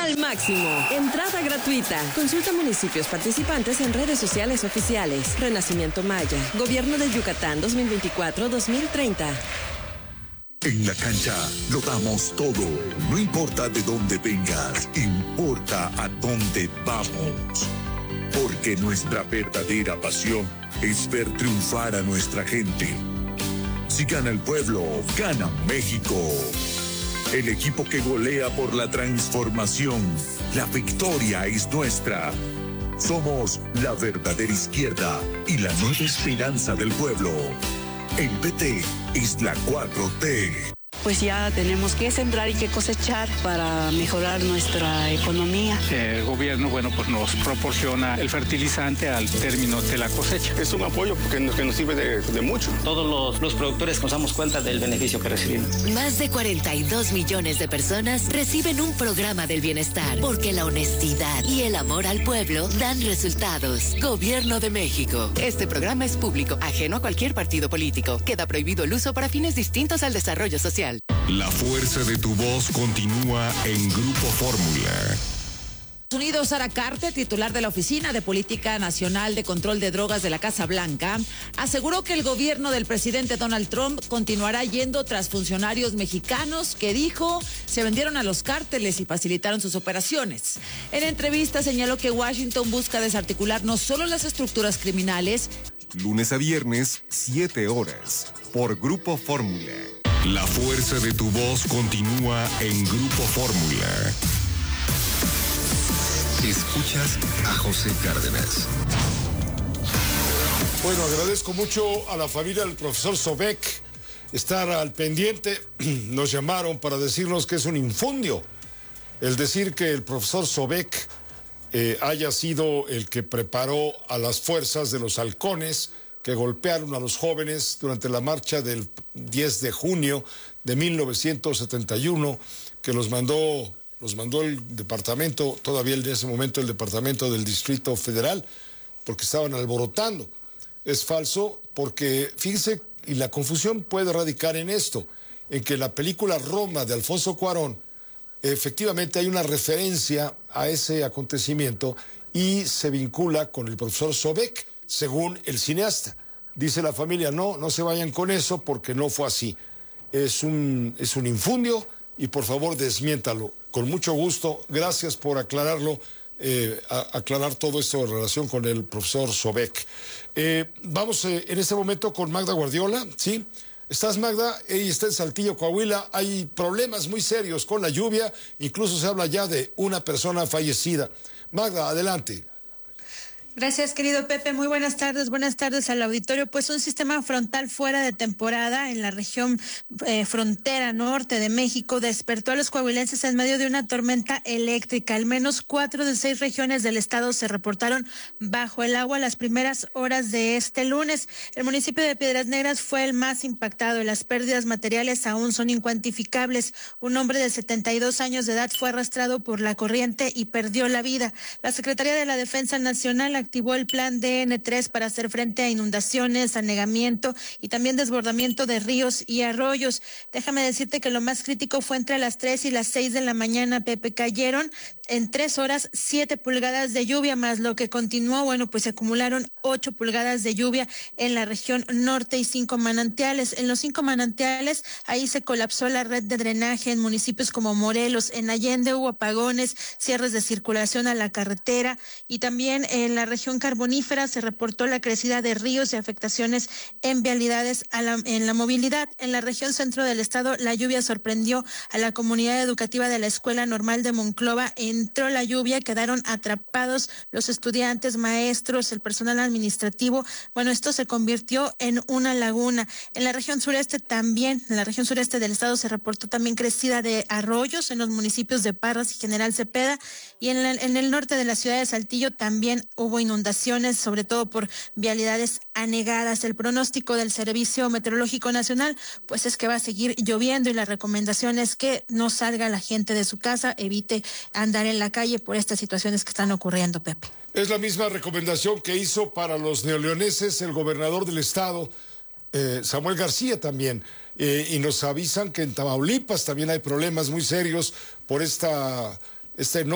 al máximo. Entrada gratuita. Consulta municipios participantes en redes sociales oficiales. Renacimiento Maya. Gobierno de Yucatán 2024-2030. En la cancha lo damos todo. No importa de dónde vengas, importa a dónde vamos. Porque nuestra verdadera pasión es ver triunfar a nuestra gente. Si gana el pueblo, gana México. El equipo que golea por la transformación. La victoria es nuestra. Somos la verdadera izquierda y la nueva esperanza del pueblo. El PT es la 4T. Pues ya tenemos que sembrar y que cosechar para mejorar nuestra economía. El gobierno, pues nos proporciona el fertilizante al término de la cosecha. Es un apoyo que nos sirve de mucho. Todos los productores nos damos cuenta del beneficio que recibimos. Más de 42 millones de personas reciben un programa del bienestar, porque la honestidad y el amor al pueblo dan resultados. Gobierno de México. Este programa es público, ajeno a cualquier partido político. Queda prohibido el uso para fines distintos al desarrollo social. La fuerza de tu voz continúa en Grupo Fórmula. Unidos, Sara Carte, titular de la Oficina de Política Nacional de Control de Drogas de la Casa Blanca, aseguró que el gobierno del presidente Donald Trump continuará yendo tras funcionarios mexicanos que, dijo, se vendieron a los cárteles y facilitaron sus operaciones. En entrevista señaló que Washington busca desarticular no solo las estructuras criminales. Lunes a viernes, 7 horas, por Grupo Fórmula. La fuerza de tu voz continúa en Grupo Fórmula. Escuchas a José Cárdenas. Bueno, agradezco mucho a la familia del profesor Sobek estar al pendiente. Nos llamaron para decirnos que es un infundio el decir que el profesor Sobek haya sido el que preparó a las fuerzas de los halcones que golpearon a los jóvenes durante la marcha del 10 de junio de 1971, que los mandó el departamento, todavía en ese momento el departamento del Distrito Federal, porque estaban alborotando. Es falso porque, fíjense, y la confusión puede radicar en esto, en que en la película Roma de Alfonso Cuarón, efectivamente hay una referencia a ese acontecimiento y se vincula con el profesor Sobek, según el cineasta. Dice la familia, no se vayan con eso porque no fue así. Es un infundio y por favor desmiéntalo. Con mucho gusto, gracias por aclararlo, aclarar todo esto en relación con el profesor Sobek. Vamos en este momento con Magda Guardiola, ¿sí? ¿Estás, Magda? Ella está en Saltillo, Coahuila. Hay problemas muy serios con la lluvia, incluso se habla ya de una persona fallecida. Magda, adelante. Gracias, querido Pepe. Muy buenas tardes al auditorio. Pues un sistema frontal fuera de temporada en la región frontera norte de México despertó a los coahuilenses en medio de una tormenta eléctrica. Al menos 4 de 6 regiones del estado se reportaron bajo el agua las primeras horas de este lunes. El municipio de Piedras Negras fue el más impactado y las pérdidas materiales aún son incuantificables. Un hombre de 72 años de edad fue arrastrado por la corriente y perdió la vida. La Secretaría de la Defensa Nacional activó el plan DN3 para hacer frente a inundaciones, anegamiento y también desbordamiento de ríos y arroyos. Déjame decirte que lo más crítico fue entre las 3 y las 6 de la mañana, Pepe. Cayeron en 3 horas 7 pulgadas de lluvia, más lo que continuó, pues se acumularon 8 pulgadas de lluvia en la región norte y 5 manantiales. En los 5 manantiales, ahí se colapsó la red de drenaje en municipios como Morelos. En Allende hubo apagones, cierres de circulación a la carretera y también en la región carbonífera se reportó la crecida de ríos y afectaciones en vialidades en la movilidad. En la región centro del estado, la lluvia sorprendió a la comunidad educativa de la Escuela Normal de Monclova. Entró la lluvia, quedaron atrapados los estudiantes, maestros, el personal administrativo. Esto se convirtió en una laguna. En la región sureste también, en la región sureste del estado se reportó también crecida de arroyos en los municipios de Parras y General Cepeda, y en el norte de la ciudad de Saltillo también hubo inundaciones, sobre todo por vialidades anegadas. El pronóstico del Servicio Meteorológico Nacional, pues es que va a seguir lloviendo y la recomendación es que no salga la gente de su casa, evite andar en la calle por estas situaciones que están ocurriendo, Pepe. Es la misma recomendación que hizo para los neoleoneses el gobernador del estado, Samuel García también, y nos avisan que en Tamaulipas también hay problemas muy serios por esta